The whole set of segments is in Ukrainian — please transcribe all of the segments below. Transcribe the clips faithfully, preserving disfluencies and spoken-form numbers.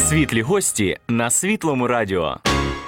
Світлі гості на Світлому радіо.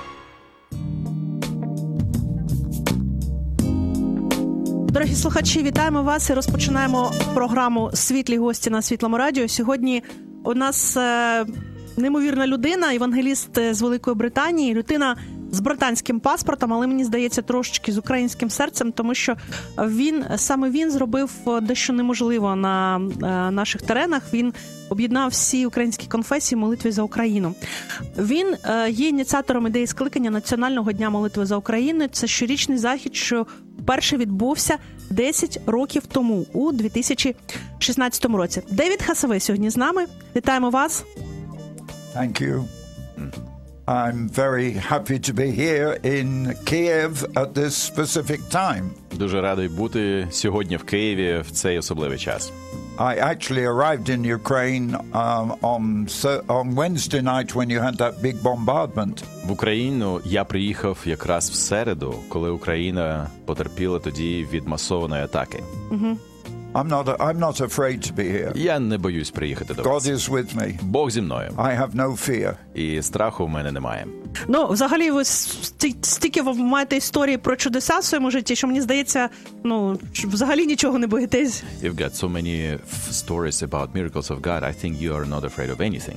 Дорогі слухачі, вітаємо вас і розпочинаємо програму «Світлі гості» на Світлому радіо. Сьогодні у нас е, неймовірна людина, евангеліст з Великої Британії, людина з британським паспортом, але мені здається трошечки з українським серцем, тому що він, саме він зробив дещо неможливо на е, наших теренах. Він об'єднав всі українські конфесії в молитві за Україну. Він е, є ініціатором ідеї скликання Національного дня молитви за Україну. Це щорічний захід, що вперше відбувся десять років тому, у дві тисячі шістнадцятому році. Девід Хасавей сьогодні з нами. Вітаємо вас. Thank you. I'm very happy to be here in Kiev at this specific time. Дуже радий бути сьогодні в Києві в цей особливий час. I actually arrived in Ukraine um, on on Wednesday night when you had that big bombardment. В Україну я приїхав якраз в середу, коли Україна потерпіла тоді від масованої атаки. Mm-hmm. I'm not I'm not afraid to be here. Я не боюсь приїхати до вас. God is with me. Бог зі мною. I have no fear. І страху в мене немає. Ну, взагалі, ви стільки ви маєте історії про чудеса в своєму житті, що мені здається, ну, взагалі нічого не боїтесь. You've got so many stories about miracles of God. I think you are not afraid of anything.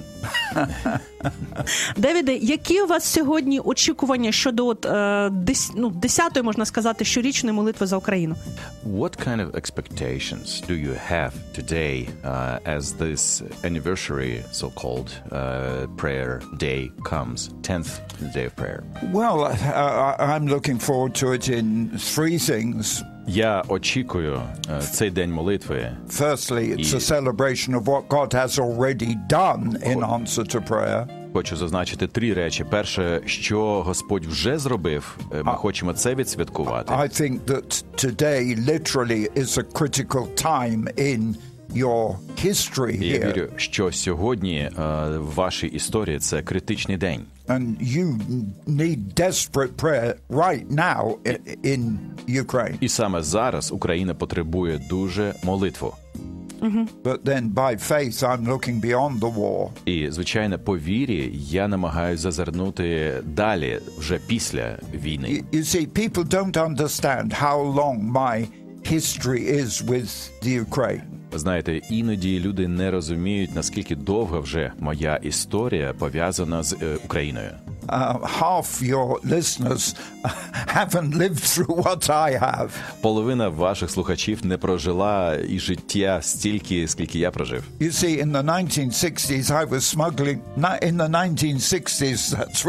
Девіде, які у вас сьогодні очікування щодо от, е, дес, ну, десятої, можна сказати, щорічної молитви за Україну? What kind of expectations do you have today uh, as this anniversary, so-called uh, prayer day comes, tenth day of prayer? Well, uh, I'm looking forward to it in three things. Я очікую uh, цей день молитви. Firstly, it's a celebration of what God has already done in answer to prayer. Хочу зазначити три речі. Перше, що Господь вже зробив, ми хочемо це відсвяткувати. I think that today literally is a critical time in your history here. Я вірю, що сьогодні uh, в вашій історії це критичний день. And you need desperate prayer right now in Ukraine. І саме зараз Україна потребує дуже молитву. Mm-hmm. But then by faith I'm looking beyond the war. І, звичайно, по вірі я намагаюсь зазирнути далі, вже після війни. You, you see, people don't understand how long my history is with the Ukraine. Знаєте, іноді люди не розуміють, наскільки довга вже моя історія пов'язана з е, Україною. Uh, half your listeners haven't lived through what I have. Половина ваших слухачів не прожила і життя стільки, скільки я прожив. You see, in the nineteen sixties I was smuggling in the nineteen sixties, that's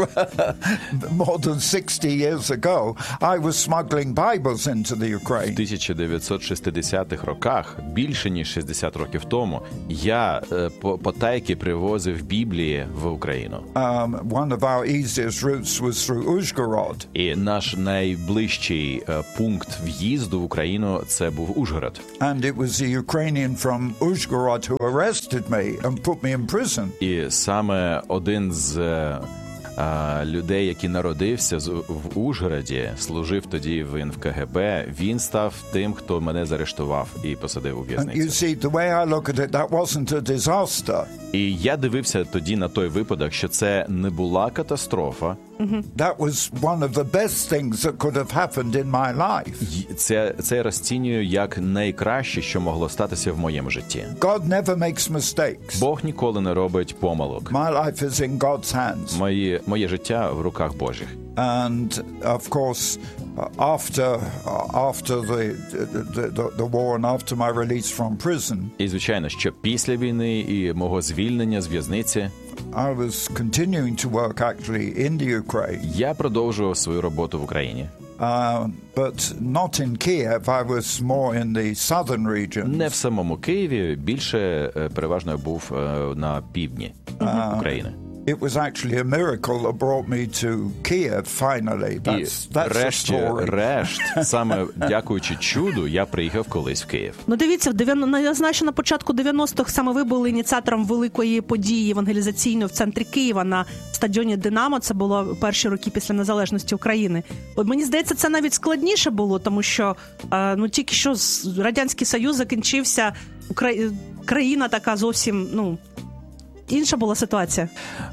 more than sixty years ago, I was smuggling Bibles into the Ukraine. В тисяча дев'ятсот шістдесятих роках, більше ніж шістдесят років тому, я е, по потайки привозив Біблії в Україну. Um, one of our easiest routes was through Uzhgorod. І наш найближчий е, пункт в'їзду в Україну це був Ужгород. And it was a Ukrainian from Uzhgorod who arrested me and put me in prison. І саме один з е, е, людей, який народився в Ужгороді, служив тоді він в КГБ, він став тим, хто мене заарештував і посадив у в'язницю. And you see, the way I look at it, that wasn't a disaster. І я дивився тоді на той випадок, що це не була катастрофа. That was one of the best things that could have happened in my life. Це, це я розцінюю як найкраще, що могло статися в моєму житті. God never makes mistakes. Бог ніколи не робить помилок. My life is in God's hands. Моє, моє життя в руках Божих. And of course, after after the the, the the war and after my release from prison. І звичайно, що після війни і мого звільнення з в'язниці I was continuing to work actually in the Ukraine. Я продовжував свою роботу в Україні. Uh, but not in Kiev. I was more in the southern region. Не в самому Києві, більше переважно я був на півдні uh, України. It was actually a miracle that brought me to Kiev finally. That's, that's the story. Решт, саме дякуючи чуду, я приїхав колись в Київ. Ну дивіться, я знаю, що на початку дев'яностих саме ви були ініціатором великої події евангелізаційної в центрі Києва на стадіоні «Динамо». Це було перші роки після незалежності України. От мені здається, це навіть складніше було, тому що ну тільки що Радянський Союз закінчився, Україна країна така зовсім, ну, інша була ситуація.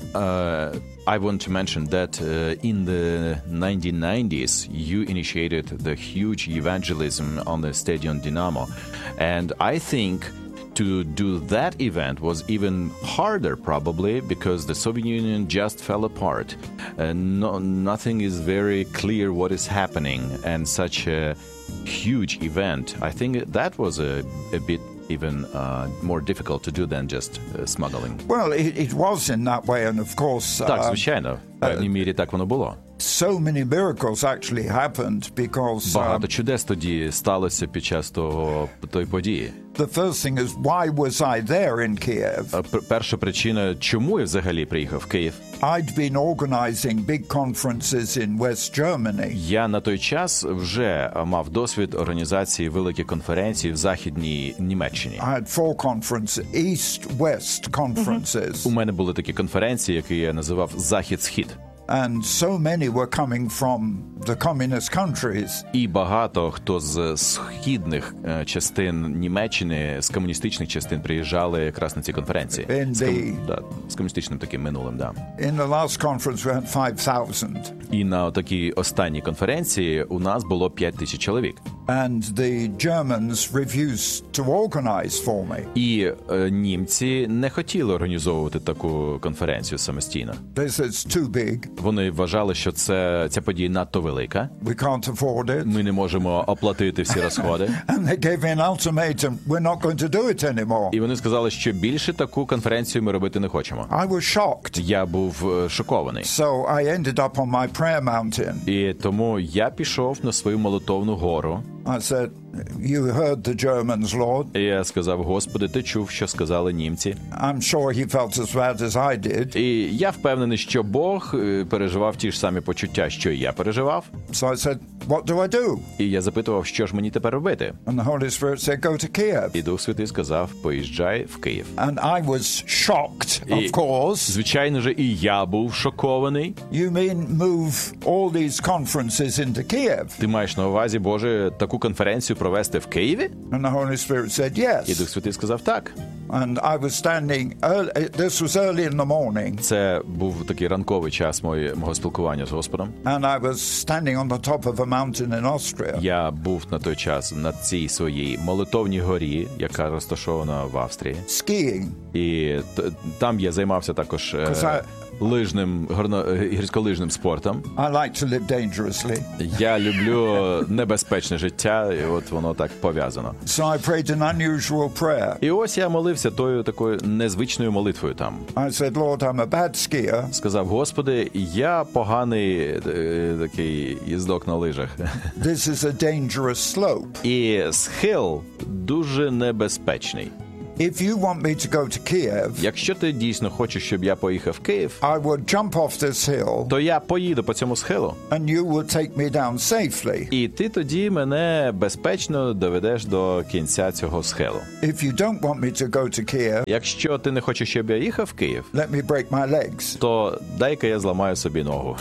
Uh, I want to mention that uh, in the nineteen nineties, you initiated the huge evangelism on the Stadion Dynamo. And I think to do that event was even harder, probably, because the Soviet Union just fell apart. Uh, no, nothing is very clear what is happening, and such a huge event, I think that was a, a bit even uh, more difficult to do than just uh, smuggling. Well, it, it was in that way, and of course, Так, uh, звичайно, в певній мірі так воно було. so many miracles actually happened because um, Багато чудес тоді сталося під час того тої події. the first thing is, why was I there in Kiev? А пер- Перша причина, чому я взагалі приїхав в Київ? I'd been organizing big conferences in West Germany. Я на той час вже мав досвід організації великих конференцій в Західній Німеччині. I had four conferences, East-West conferences, У мене були такі конференції, які я називав Захід-Схід. and so many were coming from the communist countries. І багато хто з східних е, частин Німеччини, з комуністичних частин приїжджали якраз на ці конференції. In З, ком- the- да, з комуністичним таким минулим, да. In the last conference, we had five thousand, І на такій останній конференції у нас було п'ять тисяч чоловік. and the Germans refused to organize for me. І е, німці не хотіли організовувати таку конференцію самостійно. They said it's too big, Вони вважали, що це, ця подія надто велика. we can't afford it. Ми не можемо оплатити всі розходи. And they gave me an ultimatum, we're not going to do it anymore. І вони сказали, що більше таку конференцію ми робити не хочемо. I was shocked. Я був е, шокований. So I ended up on my prayer mountain. І тому я пішов на свою молитовну гору. I said, you heard the Germans, Lord. І я сказав: Господи, ти чув, що сказали німці? I'm sure he felt as bad as I did. І я впевнений, що Бог е, переживав ті ж самі почуття, що і я переживав. So I said, what do I do? І я запитував, що ж мені тепер робити? And the Holy Spirit said, go to Kiev. І Дух Святий сказав: поїжджай в Київ. And I was shocked, І, of course. звичайно ж, і я був шокований. You mean move all these conferences into Kiev? Ти маєш на увазі, Боже, таку конференцію провести в Києві? And the Holy Spirit said, І yes. Дух Святий сказав: так. And I was standing, early, this was early in the morning, Це був такий ранковий час моє- мого спілкування з Господом. and I was standing on the top of a mountain in Austria. Я був на той час на цій своїй молитовній горі, яка розташована в Австрії. Skiing. І т- там я займався також е, Because I- лижним, горно, е, гірськолижним спортом. I like to live dangerously. Я люблю небезпечне життя, і от воно так пов'язано. So I prayed an unusual prayer. І ось я молився тою такою незвичною молитвою там. I said, Lord, I'm a bad skier. Сказав: Господи, я поганий е, такий їздок на лижах. This is a dangerous slope. І схил дуже небезпечний. If you want me to go to Kiev, Якщо ти дійсно хочеш, щоб я поїхав в Київ, I would jump off this hill то я поїду по цьому схилу. and you will take me down safely. І ти тоді мене безпечно доведеш до кінця цього схилу. If you don't want me to go to Kiev, Якщо ти не хочеш, щоб я їхав в Київ, let me break my legs. то дай-ка я зламаю собі ногу.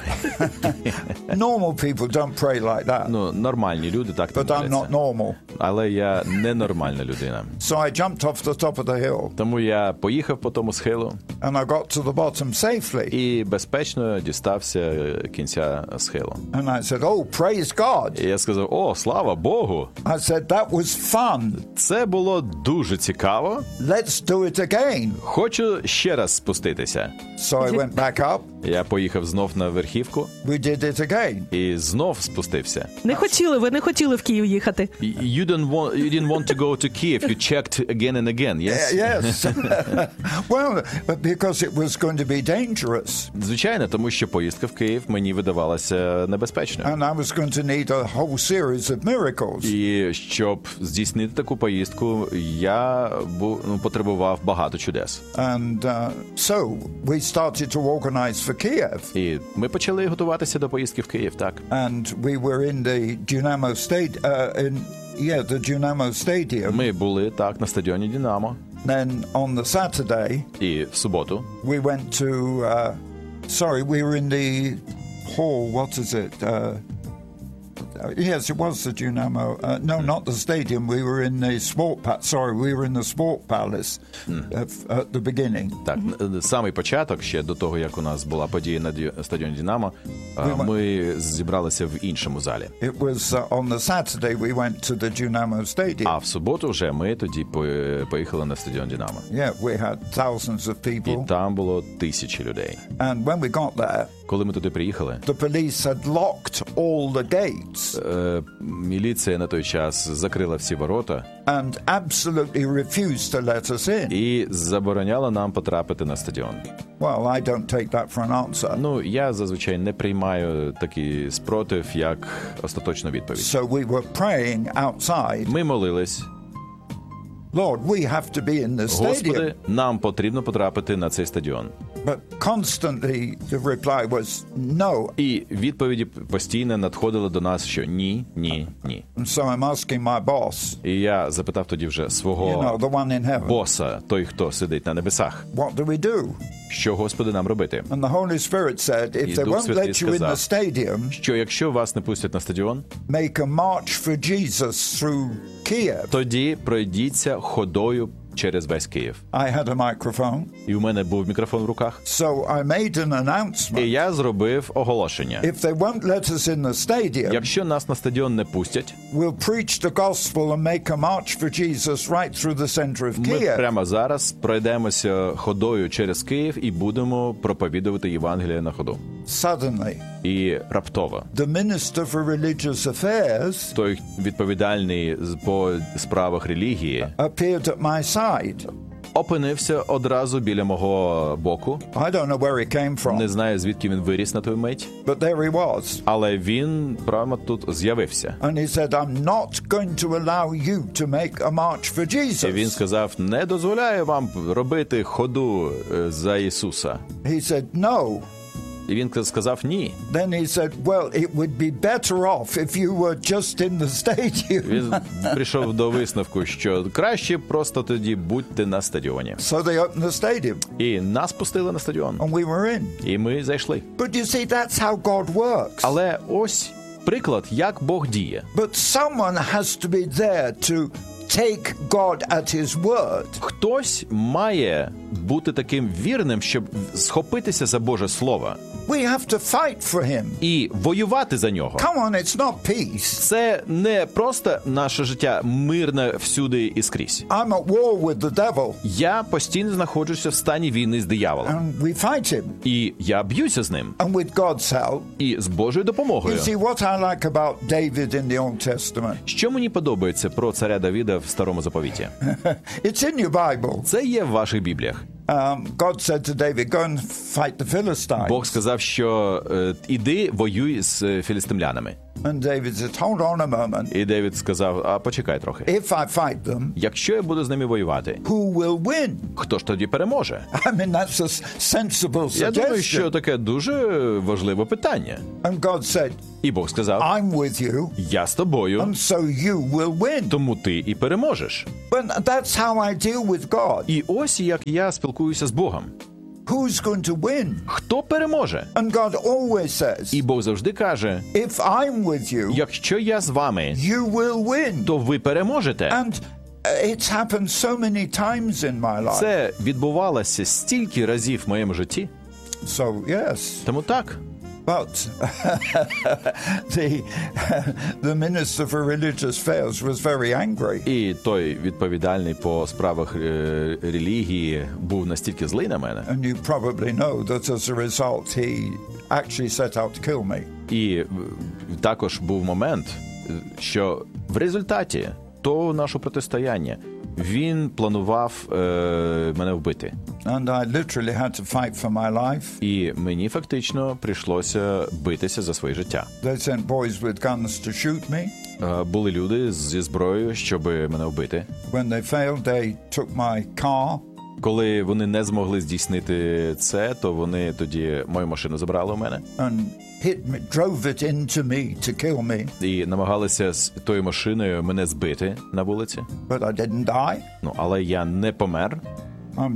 Normal people don't pray like that, Ну, нормальні люди так не but I'm not моляться. normal. Але я ненормальна людина. So I jumped off the top of the hill Тому я поїхав по тому схилу and I got to the bottom safely. і безпечно дістався кінця схилу. And I said, oh, praise God. І я сказав: о, слава Богу! I said, that was fun. Це було дуже цікаво. Let's do it again. Хочу ще раз спуститися. So I went back up. Я поїхав знов на верхівку We did it again. і знов спустився. Не хотіли, ви не хотіли в Київ їхати. You didn't want, you didn't want to go to Kiev. You checked again and again, yes? Yes. Well, but because it was going to be dangerous. Звичайно, тому що поїздка в Київ мені видавалася небезпечною. And I was going to need a whole series of miracles. І щоб здійснити таку поїздку, я був, ну, потребував багато чудес. And uh, so we started to organize for Kiev. І ми почали готуватися до поїздки в Київ, так. And we were in the Dynamo Stadium, uh, in, yeah, the Dynamo Stadium. Ми були, так, на стадіоні «Динамо». Then on the Saturday, І в суботу we went to, uh, sorry, we were in the hall, what is it? Uh, Yes, it was the Dynamo. Uh, no, not the stadium. We were in the sport. Pa- sorry, we were in the sport palace uh, at the beginning. Так, mm-hmm. самий початок, ще до того, як у нас була подія на ді- стадіоні «Динамо», uh, ми зібралися в іншому залі. It was uh, on the Saturday we went to the Dynamo Stadium. А в суботу вже ми тоді по- поїхали на стадіон «Динамо». Yeah, we had thousands of І people. там було тисячі людей. And when we got there, Коли ми туди приїхали, the police had locked all the gates е, міліція на той час закрила всі ворота and absolutely refused to let us in. і забороняла нам потрапити на стадіон. Well, I don't take that for an answer. Ну, я зазвичай не приймаю такий спротив, як остаточну відповідь. So we were praying outside. Ми молились: Lord, we have to be in the stadium. Господи, нам потрібно потрапити на цей стадіон. But constantly the reply was no. І відповіді постійно надходили до нас, що ні, ні, ні. And so I'm asking my boss, І я запитав тоді вже you know, свого the one in heaven, боса, той, хто сидить на небесах, what do we do? що, Господи, нам робити? And the Holy Spirit said, if І they Дух won't Святий let you in the сказав, stadium, що якщо вас не пустять на стадіон, make a march for Jesus through Kiev. тоді пройдіться ходою через весь Київ. I had a microphone, І у мене був мікрофон в руках. so I made an announcement. І я зробив оголошення. If they won't let us in the stadium, Якщо нас на стадіон не пустять, we'll preach the gospel and make a march for Jesus right through the center of ми Kiev. прямо зараз пройдемося ходою через Київ і будемо проповідувати Євангеліє на ходу. Suddenly, І раптово the Minister for Religious Affairs той відповідальний з- по справах релігії appeared at my side. опинився одразу біля мого боку. I don't know where he came Не from, знаю, звідки він виріс на той мить, but there he was. але він прямо тут з'явився. And he said, I'm not going to allow you to make a march for І він Jesus. сказав: не дозволяю вам робити ходу е, за Ісуса. He said, no. І він сказав ні. Then he said, well, it would be better off if you were just in the stadium. Він прийшов до висновку, що краще просто тоді будьте на стадіоні. So they opened the stadium І нас пустили на стадіон. and we were in. І ми зайшли. But you see, that's how God works. Але ось приклад, як Бог діє. But someone has to be there to take God at his word. Хтось має бути таким вірним, щоб схопитися за Боже Слово We have to fight for him. і воювати за нього. Come on, it's not peace. Це не просто наше життя мирне всюди і скрізь. I'm at war with the devil Я постійно знаходжуся в стані війни з дияволом. and we fight him. І я б'юся з ним. And with God's help. І з Божою допомогою. You see, what I like about David in the Old Testament, Що мені подобається про царя Давіда в Старому Заповіті? it's in your Bible. Це є в ваших бібліях. Um, God said to David, go and fight the Philistines. Бог сказав, що е, іди воюй з е, філістимлянами. And David said, hold on a moment. І Давид сказав: а почекай трохи. If I fight them, Якщо я буду з ними воювати, who will win? хто ж тоді переможе? I mean, that's a sensible Я думаю, що suggestion. таке дуже важливе питання. And God said, І Бог сказав: I'm with you, я з тобою, and so you will win. тому ти і переможеш. But that's how I deal with God. І ось як я спілкуюся з Богом. Who's going to win? Хто переможе? And God always says, І Бог завжди каже: if I'm with you, якщо я з вами, you will win. то ви переможете. And it's happened so many times in my life. Це відбувалося стільки разів в моєму житті. So, yes. Тому так. But the, the Minister for Religious Affairs was very angry. І той відповідальний по справах е, релігії був настільки злий на мене. And you probably know that as a result, he actually set out to kill me. І е, також був момент, е, що в результаті того нашого протистояння він планував е, мене вбити. And I literally had to fight for my life. І мені фактично прийшлося битися за своє життя. They sent boys with guns to shoot me. Е, були люди зі зброєю, щоб мене вбити. When they failed, they took my car. Коли вони не змогли здійснити це, то вони тоді мою машину забрали у мене And hit me, drove it into me to kill me. і намагалися з тою машиною мене збити на вулиці. But I didn't die. Ну, але я не помер. I'm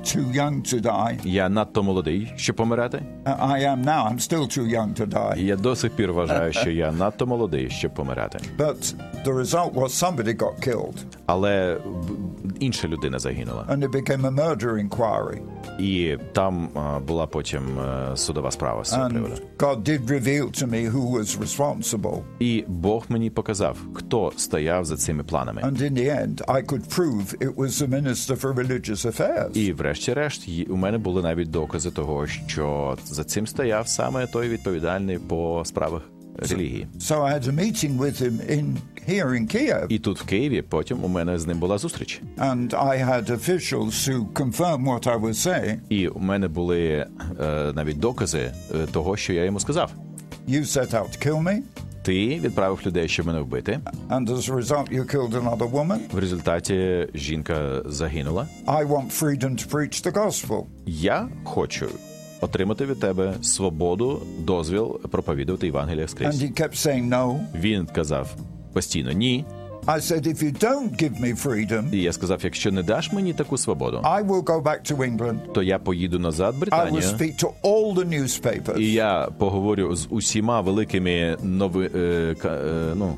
too young to die. Я надто молодий, щоб помирати. Uh, I am now. I'm still too young to die. І я до сих пір вважаю, що я надто молодий, щоб помирати. But the result was somebody got killed, Але б- інша людина загинула. and it became a murder inquiry. І там а, була потім е, судова справа з цього приводу. And God did reveal to me who was responsible. І Бог мені показав, хто стояв за цими планами. And in the end, I could prove it was the Minister for Religious Affairs. І врешті-решт й- у мене були навіть докази того, що за цим стояв саме той відповідальний по справах релігії. So I had a meeting with him in here in Kiev, І тут в Києві потім у мене з ним була зустріч. and I had officials who confirmed what I was saying. І у мене були е, навіть докази е, того, що я йому сказав. You set out to kill me, Ти відправив людей, щоб мене вбити. and as a result, you killed another woman. В результаті жінка загинула. I want freedom to preach the gospel. Я хочу отримати від тебе свободу, дозвіл проповідувати Євангелія And скрізь. he kept saying no. Він казав постійно ні. I said, if you don't give me freedom, І я сказав, якщо не даш мені таку свободу, I will go back to England. то я поїду назад в I will Британію, speak to all the newspapers. і я поговорю з усіма великими нови, е, ка- е, ну,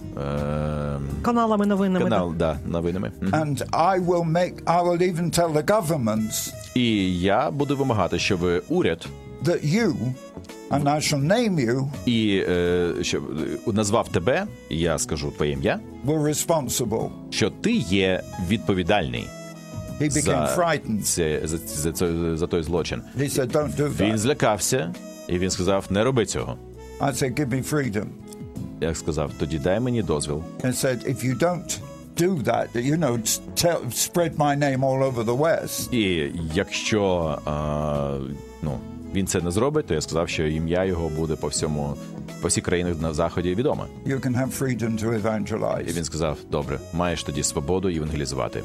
е, Каналами новинними. канал, да, новинами. Мгм. And I will make, I will even tell the governments І я буду вимагати, щоб уряд that you, and I shall name you, і е, щоб е, назвав тебе, і я скажу твоє ім'я, were responsible. що ти є відповідальний He became за, frightened. це, за, за, за, за той злочин. He said, don't do Він that. злякався, і він сказав, не роби цього. I said, give me freedom. Я сказав, тоді дай мені дозвіл. And said, if you don't do that, you know, tell, spread my name all over the West, І якщо а, ну, він це не зробить, то я сказав, що ім'я його буде по всьому, по всіх країнах на Заході відоме. you can have freedom to І evangelize. він сказав, добре, маєш тоді свободу євангелізувати.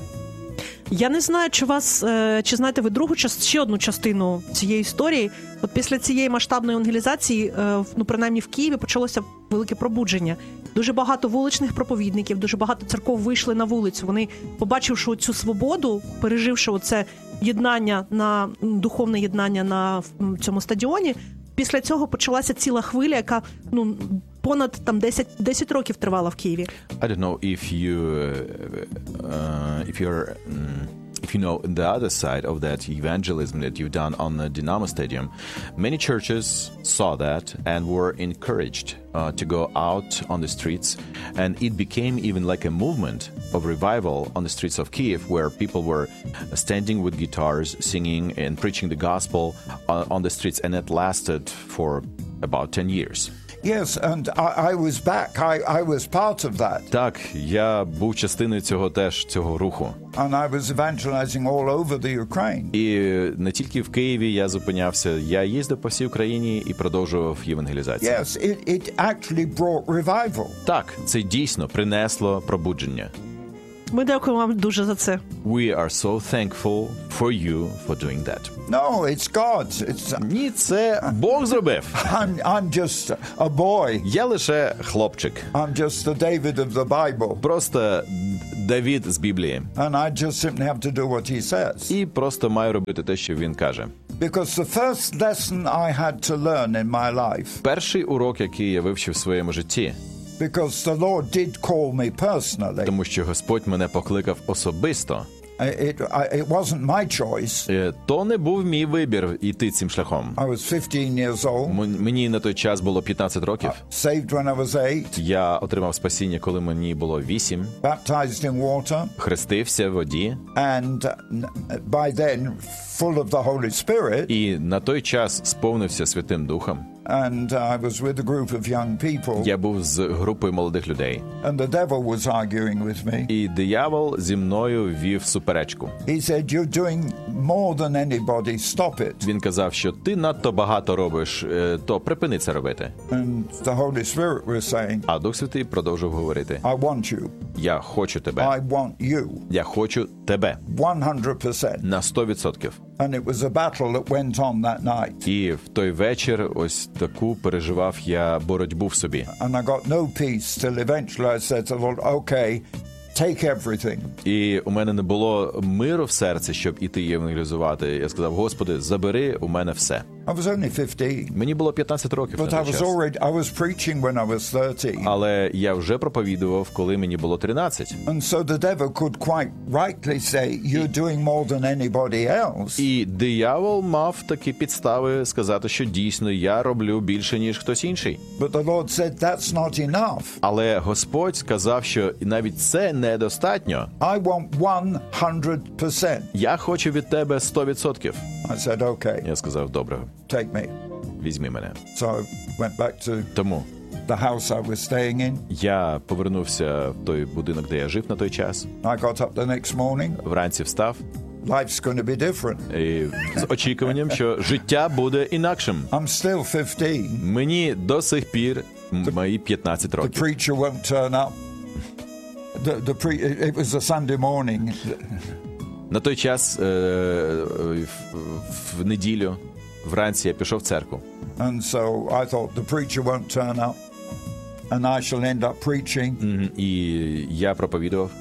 Я не знаю, чи вас е, чи знаєте ви другу частину, ще одну частину цієї історії. От після цієї масштабної евангелізації, е, в- ну принаймні в Києві, почалося велике пробудження. Дуже багато вуличних проповідників, дуже багато церков вийшли на вулицю. Вони, побачивши цю свободу, переживши оце єднання на м, духовне єднання на м, цьому стадіоні. Після цього почалася ціла хвиля, яка ну понад там десять, десять років тривала в Києві. I don't know if you, uh, if you're, um, if you know the other side of that evangelism that you've done on the Dynamo Stadium. Many churches saw that and were encouraged uh, to go out on the streets, and it became even like a movement of revival on the streets of Kiev, where people were standing with guitars, singing and preaching the gospel on, on the streets, and it lasted for about ten years. Yes, and I, I was back. I, I was part of that. Так, я був частиною цього теж, цього руху. And I was evangelizing all over the Ukraine. І не тільки в Києві я зупинявся, я їздив по всій Україні і продовжував євангелізацію. Yes, it, it actually brought revival. Так, це дійсно принесло пробудження. Ми дякуємо вам дуже за це. We are so thankful for you for doing that. No, it's God. It's, Ні, це Бог зробив. I'm, I'm just a boy. Я лише хлопчик. I'm just the David of the Bible. Просто Давід з Біблії. And I just simply have to do what he says. І просто маю робити те, що він каже. Because the first lesson I had to learn in my life, Перший урок, який я вивчив в своєму житті, because the Lord did call me personally, тому що Господь мене покликав особисто, it, I, it wasn't my choice. е, то не був мій вибір йти цим шляхом. I was fifteen years old, М- Мені на той час було п'ятнадцять років. saved when I was eight, Я отримав спасіння, коли мені було вісім. baptized in water, Хрестився в воді. and uh, by then full of the Holy Spirit. І на той час сповнився Святим Духом. And uh, I was with a group of young people, Я був з групою молодих людей. and the devil was arguing with me. І диявол зі мною вів суперечку. He said, "You're doing more than anybody. Stop it." Він казав, що ти надто багато робиш, е, то припини це робити. And the Holy Spirit was saying, А Дух Святий продовжив говорити: "I want you. я хочу тебе. I want you." Я хочу тебе. one hundred percent. На сто відсотків. And it was a battle that went on that night. І в той вечір ось таку переживав я боротьбу в собі. And I got no peace till eventually I said to the Lord, "Okay, take everything. І у мене не було миру в серці, щоб іти євангелізувати. Я сказав: Господи, забери у мене все. I was only fifteen. Мені було п'ятнадцять років на But I той was час. already, I was preaching when I was thirteen. Але я вже проповідував, коли мені було тринадцять. And so the devil could quite rightly say, you're doing more than anybody else. І диявол мав такі підстави сказати, що дійсно я роблю більше, ніж хтось інший. But the Lord said, that's not enough. Але Господь сказав, що навіть це недостатньо. I want one hundred percent. Я хочу від тебе сто відсотків. I said, okay, Я сказав: добре, take me. візьми мене. So I went back to Тому the house I was staying in. я повернувся в той будинок, де я жив на той час. I got up the next morning. Вранці встав Life's going to be different. і з очікуванням, що життя буде інакшим. I'm still fifteen. Мені до сих пір мої п'ятнадцять The років. preacher won't turn up. The, the pre- it was a Sunday morning. На той час е- е- в, в неділю вранці я пішов в церкву. And so I thought the preacher won't turn up. And I shall end up preaching. Мгм. І я проповідував.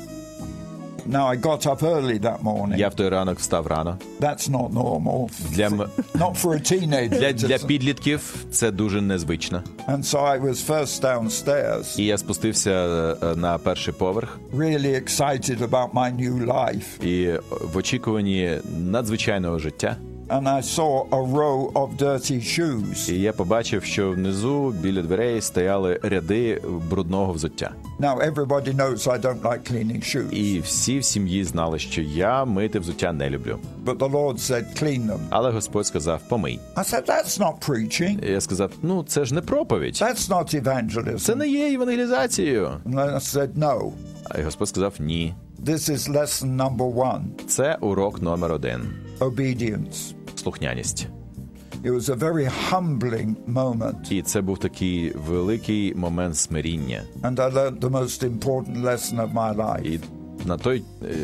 Now I got up early that morning. Я в той ранок встав рано. That's not normal. Для, м- Not for a teenager. для, для підлітків це дуже незвично. And so I was first downstairs, І я спустився е, на перший поверх really excited about my new life. і в очікуванні надзвичайного життя. And I saw a row of dirty shoes. І я побачив, що внизу біля дверей стояли ряди брудного взуття. Now everybody knows I don't like cleaning shoes. І всі в сім'ї знали, що я мити взуття не люблю. But the Lord said, clean them. Але Господь сказав: помий. I said, that's not preaching. І я сказав: ну, це ж не проповідь. That's not evangelism. Це не є евангелізацією. And I said, no. А Господь сказав: ні. This is lesson number one. Це урок номер один. Obedience. Слухняність. It was a very humbling moment. І це був такий великий момент смиріння. And I learned the most important lesson of my life. І на той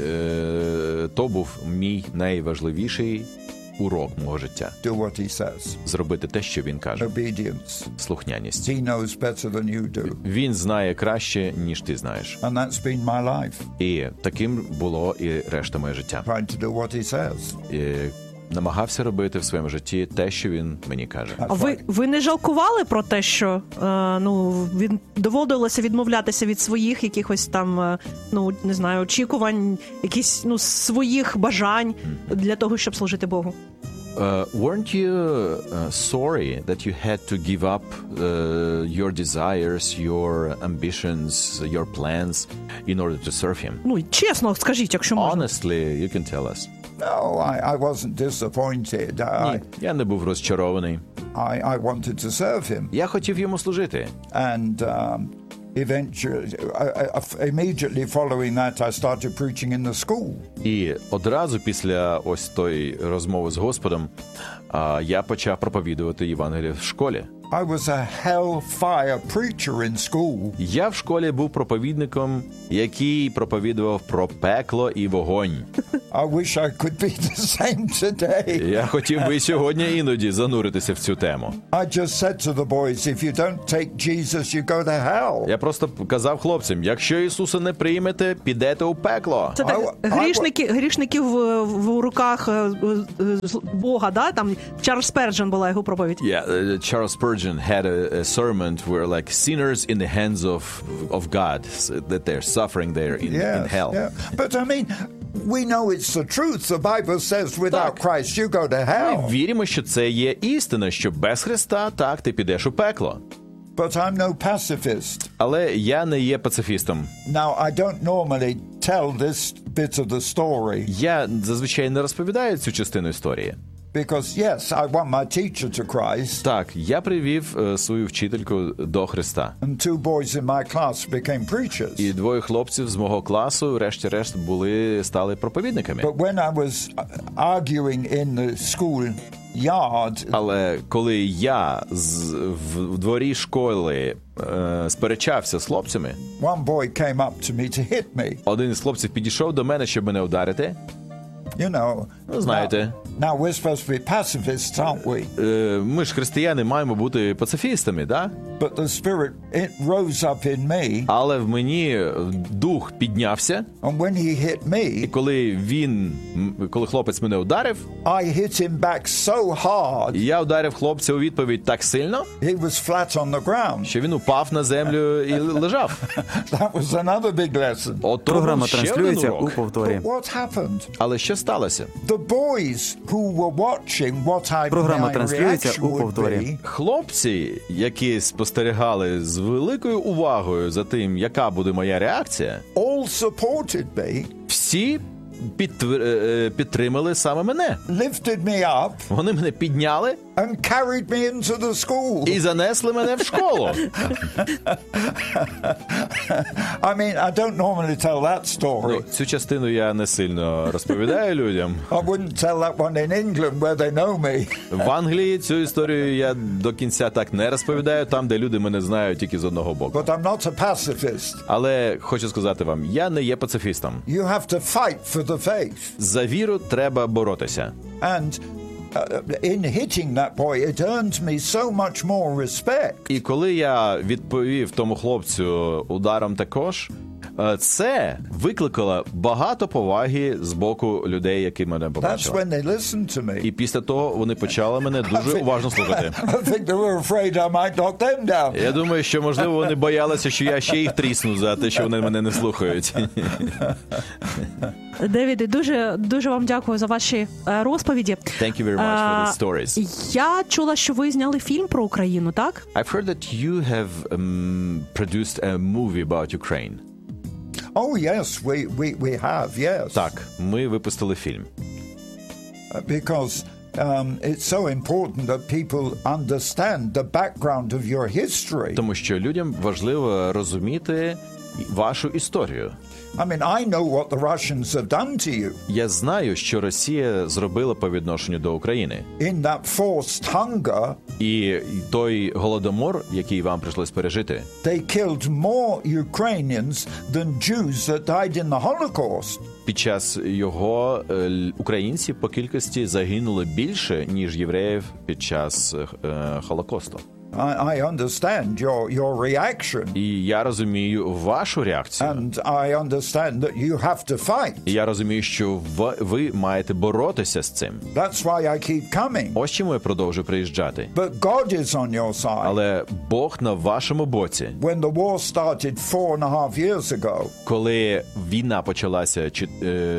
е, то був мій найважливіший урок мого життя. Do what he says. Зробити те, що він каже. Obedience. Слухняність. He knows better than you do. Він знає краще, ніж ти знаєш. And that's been my life. І таким було і решта моє життя. Trying to do what he says. І намагався робити в своєму житті те, що він мені каже. А ви, ви не жалкували про те, що е, ну він доводилося відмовлятися від своїх якихось там, е, ну не знаю, очікувань, якісь ну своїх бажань для того, щоб служити Богу? Uh, weren't you uh, sorry that you had to give up uh, your desires, your ambitions, your plans in order to serve him? Ну чесно, скажіть, якщо можна. Honestly, you can tell us. No, I, I wasn't disappointed. I, Ні, я не був розчарований. I, I wanted to serve him. Я хотів йому служити. And um, eventually, I, I, immediately following that, I started preaching in the school. І одразу після ось тої розмови з Господом а, я почав проповідувати Євангеліє в школі. I was a hellfire preacher in school. Я в школі був проповідником, який проповідував про пекло і вогонь. I wish I could be the same today. Я хотів би сьогодні іноді зануритися в цю тему. I just said to the boys, if you don't take Jesus, you go to hell. Я просто казав хлопцям: якщо Ісуса не приймете, підете у пекло. Це так, I- I- грішники, грішники в, в руках е, е, Бога, да? Там Чарльз Перджен була його проповідь. Yeah, uh, Charles Spurgeon had a, a sermon where like sinners in the hands of of God, so that they're suffering there in, in Yes, hell. yeah. But I mean, we know it's the truth. The Bible says without Так. Christ you go to hell. Ми віримо, що це є істина, що без Христа, так, ти підеш у пекло. But I'm no pacifist. Але я не є пацифістом. Now, I don't normally tell this bit of the story Я зазвичай не розповідаю цю частину історії. because, yes, I won my teacher to Christ, Так, я привів е, свою вчительку до Христа. and two boys in my class became preachers. І двоє хлопців з мого класу, врешті-решт, були, стали проповідниками. But when I was arguing in the school yard, Але коли я з, в, в дворі школи е, сперечався з хлопцями, one boy came up to me to hit me. один із хлопців підійшов до мене, щоб мене ударити. You know. Ну, знаєте. Now we're supposed to be pacifists, aren't we? Е, Ми ж християни маємо бути пацифістами, да? But the spirit, it rose up in me, Але в мені дух піднявся, and when he hit і me, коли він, м, коли хлопець мене ударив, I hit him back so hard, я ударив хлопця у відповідь так сильно, he was flat on the ground. що він упав на землю і лежав. That was another big lesson. Ото Програма був ще один транслюється у урок. повторі. What happened? Але що сталося? The boys who were watching what I, Програма my транслюється reaction у would повторі. be, Хлопці, які спостерігали з великою увагою за тим, яка буде моя реакція, all supported me, всі підтвер- е, підтримали саме мене. lifted me up, Вони мене підняли and carried me into the school. і занесли мене в школу. I mean, I don't normally tell that story. Ну, цю частину я не сильно розповідаю людям. I wouldn't tell that one in England where they know me. В Англії цю історію я до кінця так не розповідаю, там, де люди мене знають тільки з одного боку. But I'm not a pacifist. Але хочу сказати вам, я не є пацифістом. You have to fight for the faith. За віру треба боротися. And uh, in hitting that boy, it earned me so much more respect. І коли я відповів тому хлопцю ударом також, е, це викликало багато поваги з боку людей, які мене That's побачили. when they listened to me. І після того вони почали мене дуже уважно слухати. I think they were afraid I might knock them down. Я думаю, що, можливо, вони боялися, що я ще їх трісну за те, що вони мене не слухають. Девіде, дуже дуже вам дякую за ваші е, розповіді. Thank you very much for Е, the stories. Я чула, що ви зняли фільм про Україну, так? I've heard that you have um, produced a movie about Ukraine. Oh, yes, we, we, we have, yes. Так, ми випустили фільм. Uh, Because um, it's so important that people understand the background of your history. Тому що людям важливо розуміти вашу історію. I mean, I know what the Russians have done to you Я знаю, що Росія зробила по відношенню до України. in that forced hunger. І той голодомор, який вам прийшлось пережити, They killed more Ukrainians than Jews that died in the Holocaust. під час його е, л- українців по кількості загинули більше, ніж євреїв під час е, Холокосту. I, I understand your, your reaction, І я розумію вашу реакцію. and I understand that you have to fight. І я розумію, що в- ви маєте боротися з цим. That's why I keep coming. Ось чому я продовжую приїжджати. But God is on your side. Але Бог на вашому боці. When the war started four and a half years ago, Коли війна почалася чот-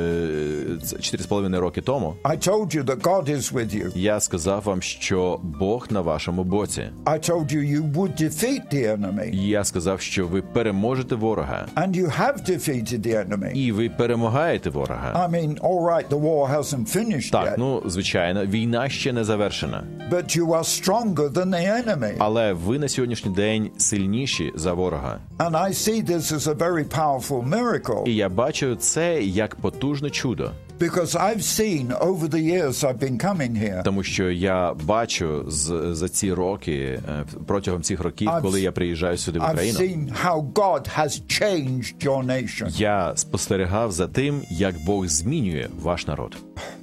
е, це чотири з половиною роки тому, I told you that God is with you. я сказав вам, що Бог на вашому боці. I told you you would defeat the enemy. І я сказав, що ви переможете ворога. And you have defeated the enemy. І ви перемагаєте ворога. I mean, all right, the war hasn't finished Так, yet, ну, звичайно, війна ще не завершена. but you are stronger than the enemy. Але ви на сьогоднішній день сильніші за ворога. And I see this as a very powerful miracle, І я бачу це як потужне чудо. because I've seen over the years I've been coming here, Тому що я бачу з, за ці роки, е, протягом цих років, I've- коли я приїжджаю сюди в I've Україну, seen how God has changed your nation. я спостерігав за тим, як Бог змінює ваш народ.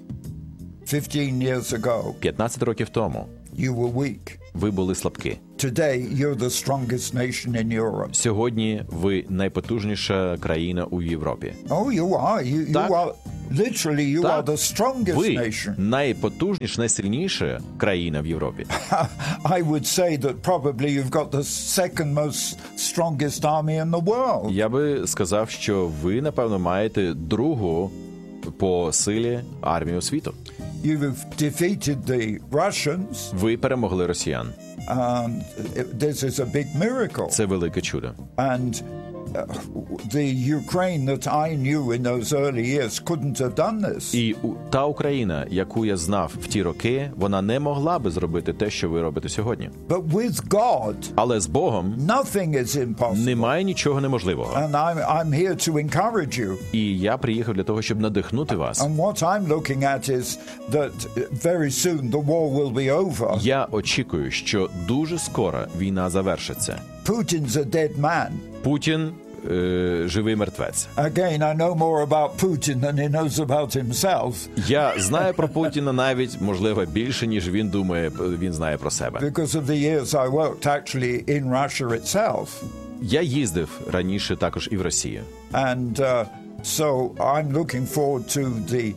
Fifteen years ago, п'ятнадцять років тому you were weak. ви були слабкі. Today, you're the strongest nation in Europe. Сьогодні ви найпотужніша країна у Європі. Oh, you are. You, you Так. are. Literally, you Так. are the strongest Ви nation. найпотужніша, найсильніша країна в Європі. I would say that probably you've got the second most strongest army in the world. Я би сказав, що ви, напевно, маєте другу по силі армію світу. You've defeated the Russians, Ви перемогли росіян. and this is a big miracle. Це велике чудо. And uh, the Ukraine that I knew in those early years couldn't have done this. І у- та Україна, яку я знав в ті роки, вона не могла би зробити те, що ви робите сьогодні. But with God, Але з Богом nothing is impossible. немає нічого неможливого. And I'm, I'm here to encourage you. І я приїхав для того, щоб надихнути вас. And what I'm looking at is that very soon the war will be over. Я очікую, що дуже скоро війна завершиться. Putin's a dead man. Путін е, живий мертвець. Again, I know more about Putin than he knows about himself. Я знаю про Путіна навіть, можливо, більше, ніж він думає, він знає про себе. Because of the years I worked actually in Russia itself. Я їздив раніше також і в Росію. And uh, so I'm looking forward to the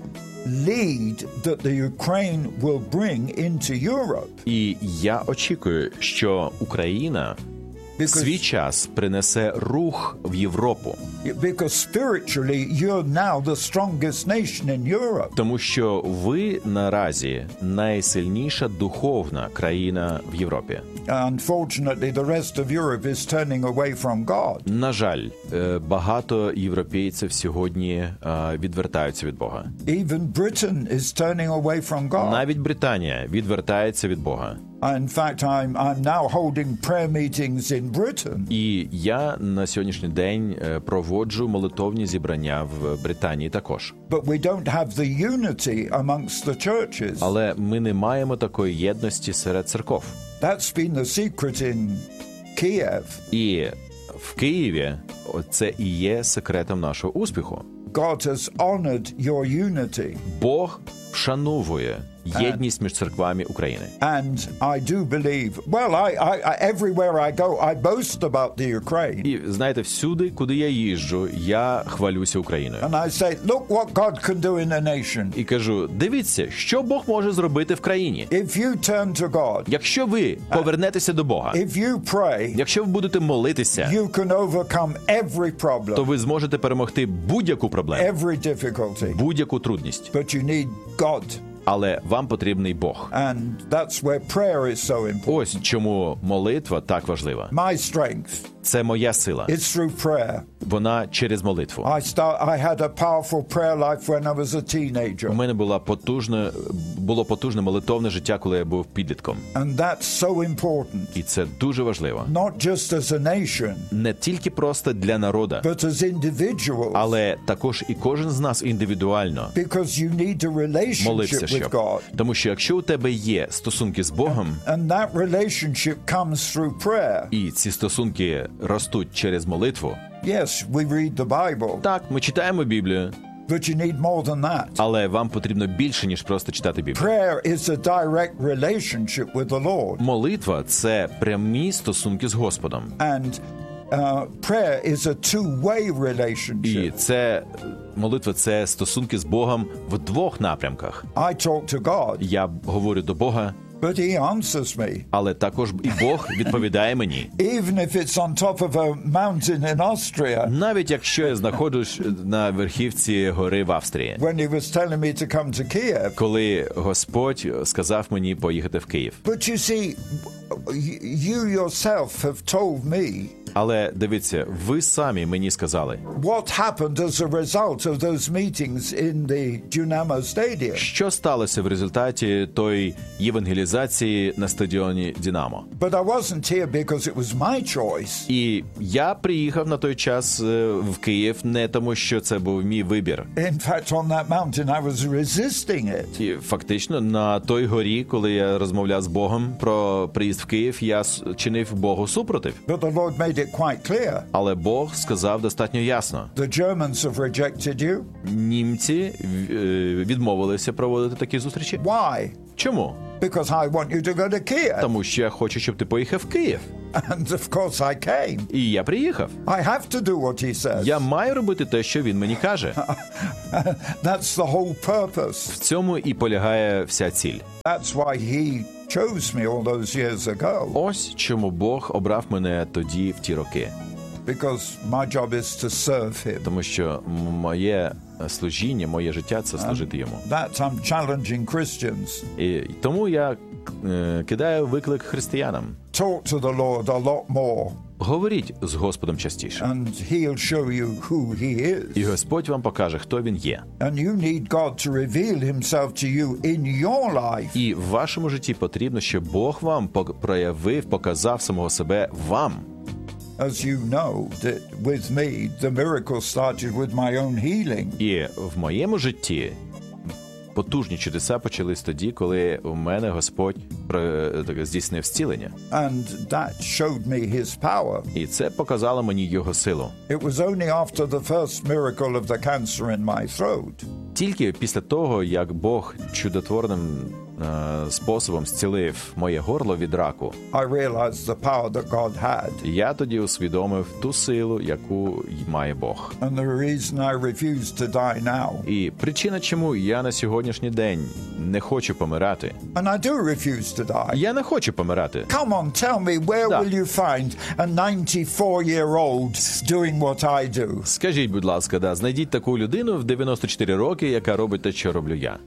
lead that the Ukraine will bring into Europe. І я очікую, що Україна в свій час принесе рух в Європу. Because spiritually you're now the strongest nation in Europe. Тому що ви наразі найсильніша духовна країна в Європі. Unfortunately, the rest of Europe is turning away from God. На жаль, е, багато європейців сьогодні е, відвертаються від Бога. Even Britain is turning away from God. Навіть Британія відвертається від Бога. In fact, I'm I'm now holding prayer meetings in Britain. І я на сьогоднішній день е, проводжу молитовні зібрання в Британії також. But we don't have the unity amongst the churches. Але ми не маємо такої єдності серед церков. That's been the secret in Kiev. І в Києві це і є секретом нашого успіху. God has honored your unity. Бог вшановує єдність між церквами України. And I do believe, well, I, I, I everywhere I go, I boast about the Ukraine. І знаєте, всюди, куди я їжджу, я хвалюся Україною. And I say, look what God can do in a nation. І кажу, дивіться, що Бог може зробити в країні. If you turn to God, Якщо ви повернетеся до Бога, if you pray, якщо ви будете молитися, you can overcome every problem, то ви зможете перемогти будь-яку проблему, every difficulty. будь-яку трудність. But you need God. Але вам потрібний Бог. And that's where prayer is so important. Ось чому молитва так важлива. My strength, Це моя сила. it's through prayer. Вона через молитву. I start. I had a powerful prayer life when I was a У teenager, мене була потужне, було потужне молитовне життя, коли я був підлітком. and that's so important. І це дуже важливо. Not just as a nation, Не тільки просто для народу, but as individuals. але також і кожен з нас індивідуально Because you need a relationship молився, with щоб. God, Тому що якщо у тебе є стосунки з Богом, and that relationship comes through prayer. і ці стосунки ростуть через молитву, Yes, we read the Bible, так, ми читаємо Біблію, but you need more than that. але вам потрібно більше, ніж просто читати Біблію. Prayer is a direct relationship with the Lord, Молитва – це прямі стосунки з Господом. and uh, prayer is a two-way І relationship. це молитва – це стосунки з Богом в двох напрямках. I talk to God, Я говорю до Бога, but He answers me. але також і Бог відповідає мені. Even if it's on top of a mountain in Austria, Навіть якщо я знаходжусь на верхівці гори в Австрії. when He was telling me to come to Kiev. Коли Господь сказав мені поїхати в Київ. But you see, you yourself have told me Але дивіться, ви самі мені сказали, what happened as a result of those meetings in the Dynamo Stadium. що сталося в результаті тої євангелізації на стадіоні Динамо. But I wasn't here because it was my choice. І я приїхав на той час е, в Київ не тому, що це був мій вибір. In fact, on that mountain, I was resisting it. І фактично на той горі, коли я розмовляв з Богом про приїзд в Київ, я с- чинив Богу супротив. But the Lord made it quite clear. Але Бог сказав достатньо ясно. The Germans have rejected you. Німці е, відмовилися проводити такі зустрічі. Why? Чому? Because I want you to go to Kiev. Тому що я хочу, щоб ти поїхав в Київ. And of course I came. І я приїхав. I have to do what he says. Я маю робити те, що він мені каже. That's the whole purpose. В цьому і полягає вся ціль. That's why he chose me all those years ago. Ось чому Бог обрав мене тоді в ті роки. Because my job is to serve him. Тому що моє служіння, моє життя – це служити йому. That I'm challenging Christians. І тому я е, кидаю виклик християнам. Talk to the Lord a lot more, Говоріть з Господом частіше. and he'll show you who he І is. Господь вам покаже, хто він є. And you need God to reveal himself to you in your life. І в вашому житті потрібно, щоб Бог вам пок- проявив, показав самого себе вам. As you know, that with me, the miracle started with my own healing. І в моєму житті потужні чудеса почались тоді, коли у мене Господь про- так, здійснив зцілення. And that showed me his power. І це показало мені його силу. It was only after the first miracle of the cancer in my throat Тільки після того, як Бог чудотворним е, способом зцілив моє горло від раку, I realized the power that God had. я тоді усвідомив ту силу, яку й має Бог. And the reason I refuse to die now. І причина, чому я на сьогоднішній день не хочу помирати. And I do refuse to die. Я не хочу помирати. Come on, tell me, where Да. will you find a ninety-four-year-old doing what I do? Скажіть, будь ласка, да, знайдіть таку людину в дев'яносто чотири роки, яка робить те, що роблю я.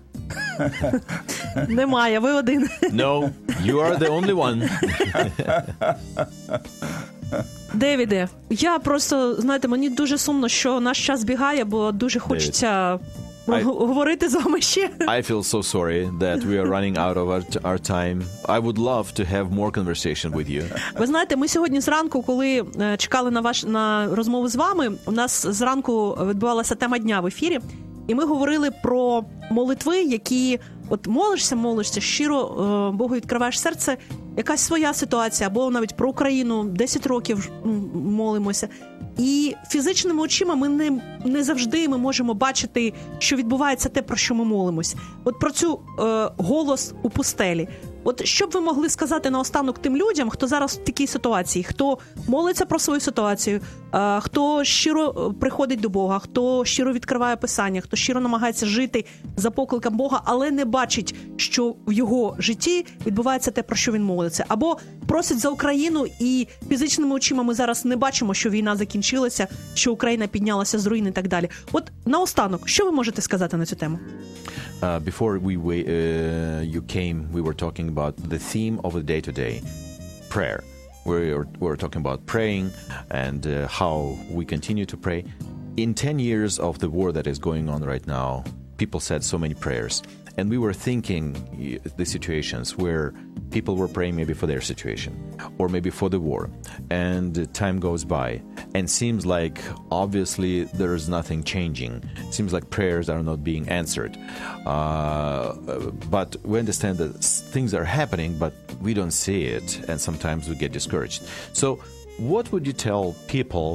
Немає, ви один. No, you are the only one. Девіде, я просто, знаєте, мені дуже сумно, що наш час бігає, бо дуже хочеться I- г- говорити з вами ще. I feel so sorry that we are running out of our, our time. I would love to have more conversation with you. Ви знаєте, ми сьогодні зранку, коли е, чекали на ваш на розмову з вами, у нас зранку відбувалася тема дня в ефірі, і ми говорили про молитви, які от молишся, молишся, щиро е, Богу відкриваєш серце, якась своя ситуація, або навіть про Україну десять років м, молимося. І фізичними очима ми не, не завжди ми можемо бачити, що відбувається те, про що ми молимось. От про цю е, голос у пустелі. От що б ви могли сказати наостанок тим людям, хто зараз в такій ситуації, хто молиться про свою ситуацію, е, хто щиро приходить до Бога, хто щиро відкриває Писання, хто щиро намагається жити за покликом Бога, але не бачить, що в його житті відбувається те, про що він молиться. Або просить за Україну, і фізичними очима ми зараз не бачимо, що війна закінчилася, що Україна піднялася з руїн і так далі. От наостанок, що ви можете сказати на цю тему? Uh, before we wa- uh, you came, we were talking about the theme of the day today, prayer. We were, we were talking about praying and uh, how we continue to pray. In ten years of the war that is going on right now, people said so many prayers. And we were thinking uh, the situations where people were praying maybe for their situation or maybe for the war. And uh, time goes by and seems like obviously there is nothing changing. Seems like prayers are not being answered. Uh, but we understand that s- things are happening, but we don't see it. And sometimes we get discouraged. So what would you tell people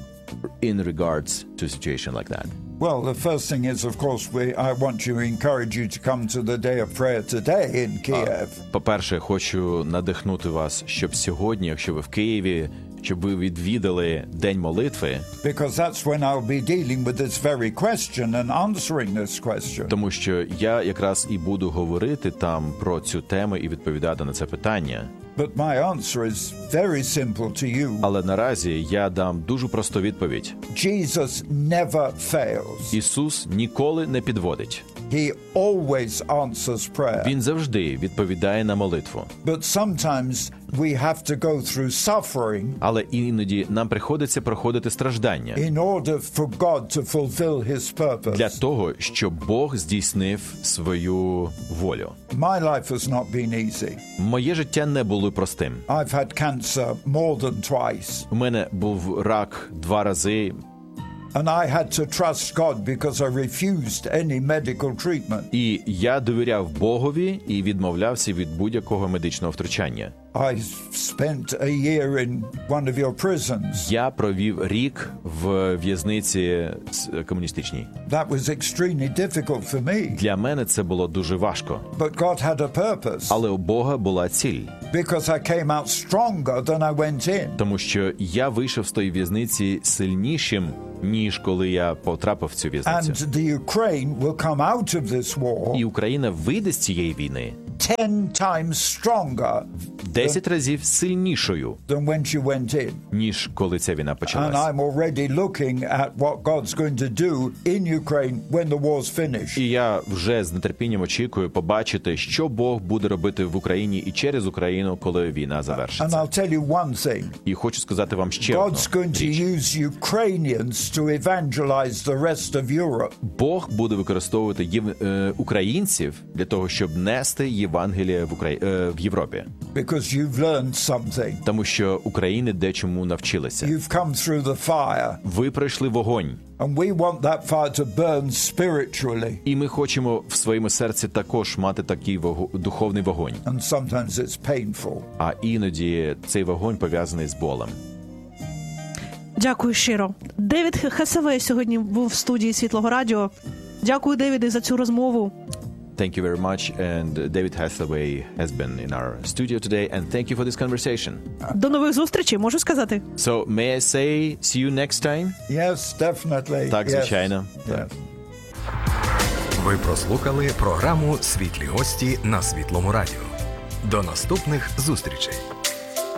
in regards to a situation like that? Well, the first thing is, of course, we, I want to encourage you to come to the day of prayer today in Kiev. По-перше, хочу надихнути вас, щоб сьогодні, якщо ви в Києві, щоб ви відвідали День молитви, Because that's when I'll be dealing with this very question and answering this question. тому що я якраз і буду говорити там про цю тему і відповідати на це питання. But my answer is very simple to you. Але наразі я дам дуже просту відповідь. Jesus never fails. Ісус ніколи не підводить. He always answers prayer. Він завжди відповідає на молитву. But sometimes we have to go through suffering Але іноді нам приходиться проходити страждання in order for God to fulfill his purpose. для того, щоб Бог здійснив свою волю. My life has not been easy. Моє життя не було простим. I've had cancer more than twice. У мене був рак два рази, And I had to trust God because I refused any medical treatment. і я довіряв Богові і відмовлявся від будь-якого медичного втручання. I spent a year in one of your prisons. Я провів рік в в'язниці с- комуністичній. That was extremely difficult for me. Для мене це було дуже важко, But God had a purpose. але у Бога була ціль. Because I came out stronger than I went in. Тому що я вийшов з тої в'язниці сильнішим, ніж коли я потрапив в цю And в'язницю. the Ukraine will come out of this war І Україна вийде з цієї війни ten times stronger десять разів сильнішою, than when she went in. ніж коли ця війна And почалась. I'm already looking at what God's going to do in Ukraine when the war's finished. І я вже з нетерпінням очікую побачити, що Бог буде робити в Україні і через Україну, коли війна And завершиться. I'll tell you one thing. І хочу сказати вам ще God's одну going to річ. use Ukrainians to evangelize the rest of Europe. Бог буде використовувати єв... е, українців для того, щоб нести Євангелія в Украї... е, в Європі. Because you've learned something. Тому що України дечому навчилися. You've come through the fire. Ви пройшли вогонь. And we want that fire to burn spiritually. І ми хочемо в своєму серці також мати такий вого... духовний вогонь. And sometimes it's painful. А іноді цей вогонь пов'язаний з болем. Дякую щиро. Девід Хесавей сьогодні був в студії Світлого Радіо. Дякую, Девіде, за цю розмову. Thank you very much, and David Hathaway has been in our studio today, and thank you for this conversation. До нових зустрічей, можу сказати? So, may I say, see you next time? Yes, definitely. Так, Yes. звичайно. Yes. Ви прослухали програму «Світлі гості» на Світлому Радіо. До наступних зустрічей!